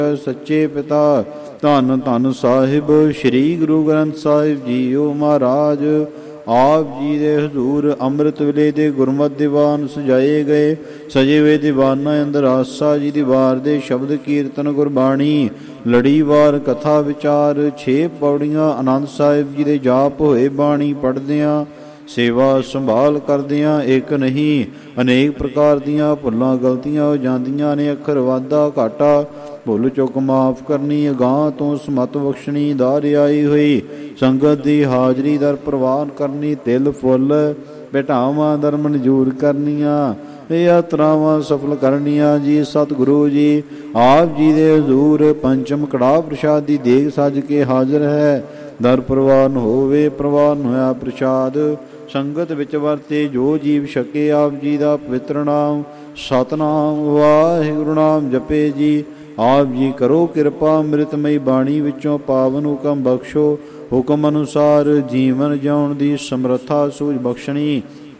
ਸੱਚੇ ਪਿਤਾ। ਧੰਨ ਧੰਨ ਸਾਹਿਬ ਸ੍ਰੀ ਗੁਰੂ ਗ੍ਰੰਥ ਸਾਹਿਬ ਜੀਓ ਮਹਾਰਾਜ। ਆਪ ਜੀ ਦੇ ਹਜ਼ੂਰ ਅੰਮ੍ਰਿਤ ਵੇਲੇ ਦੇ ਗੁਰਮਤਿ ਦੀਵਾਨ ਸਜਾਏ ਗਏ। ਸਜੇ ਹੋਏ ਦੀਵਾਨਾਂ ਅੰਦਰ ਆਸਾ ਜੀ ਦੀ ਵਾਰ ਦੇ ਸ਼ਬਦ ਕੀਰਤਨ ਗੁਰਬਾਣੀ ਲੜੀਵਾਰ ਕਥਾ ਵਿਚਾਰ 6 ਪੌੜੀਆਂ ਆਨੰਦ ਸਾਹਿਬ ਜੀ ਦੇ ਜਾਪ ਹੋਏ ਬਾਣੀ ਪੜ੍ਹਦਿਆਂ ਸੇਵਾ ਸੰਭਾਲ ਕਰਦਿਆਂ ਇੱਕ ਨਹੀਂ ਅਨੇਕ ਪ੍ਰਕਾਰ ਦੀਆਂ ਭੁੱਲਾਂ ਗਲਤੀਆਂ ਹੋ ਜਾਂਦੀਆਂ ਨੇ। ਅੱਖਰ ਵਾਧਾ ਘਾਟਾ ਭੁੱਲ ਚੁੱਕ ਮਾਫ ਕਰਨੀ, ਅਗਾਂਹ ਤੋਂ ਸਮਤ ਬਖਸ਼ਣੀ, ਦਾਰ ਆਈ ਹੋਈ ਸੰਗਤ ਦੀ ਹਾਜ਼ਰੀ ਦਰ ਪ੍ਰਵਾਨ ਕਰਨੀ, ਤਿਲ ਫੁੱਲ ਭੇਟਾਵਾਂ ਦਰ ਮਨਜ਼ੂਰ ਕਰਨੀਆਂ, ਇਹ ਯਾਤਰਾਵਾਂ ਸਫਲ ਕਰਨੀਆਂ ਜੀ। ਸਤਿਗੁਰੂ ਜੀ ਆਪ ਜੀ ਦੇ ਹਜ਼ੂਰ ਪੰਚਮ ਕੜਾਹ ਪ੍ਰਸ਼ਾਦ ਦੀ ਦੇਗ ਸੱਜ ਕੇ ਹਾਜ਼ਰ ਹੈ। ਦਰ ਪ੍ਰਵਾਨ ਹੋਵੇ, ਪ੍ਰਵਾਨ ਹੋਇਆ ਪ੍ਰਸ਼ਾਦ ਸੰਗਤ ਵਿੱਚ ਵਰਤੇ ਜੋ ਜੀਵ ਛਕੇ। ਆਪ ਜੀ ਦਾ ਪਵਿੱਤਰ ਨਾਮ ਸਤਿਨਾਮ ਵਾਹਿਗੁਰੂ ਨਾਮ ਜਪੇ ਜੀ। ਆਪ ਜੀ ਕਰੋ ਕਿਰਪਾ ਅੰਮ੍ਰਿਤਮਈ ਬਾਣੀ ਵਿੱਚੋਂ ਪਾਵਨ ਹੁਕਮ ਬਖਸ਼ੋ। ਹੁਕਮ ਅਨੁਸਾਰ ਜੀਵਨ ਜਿਉਣ ਦੀ ਸਮਰੱਥਾ ਸੂਝ ਬਖਸ਼ਣੀ।